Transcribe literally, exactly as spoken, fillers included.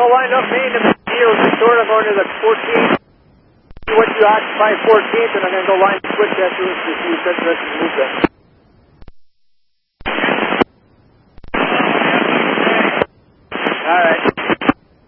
gonna wind up main to Zero Victoria, going to the fourteenth. See what you occupy fourteenth, and I'm gonna go line switch afterwards to see if that's the move that.